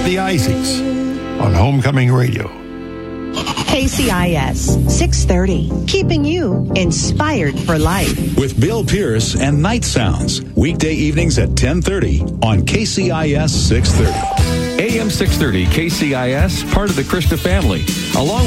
The Iseys on Homecoming Radio. KCIS 630, keeping you inspired for life. With Bill Pierce and Night Sounds, weekday evenings at 10:30 on KCIS 630. AM 630 KCIS, part of the Krista family, along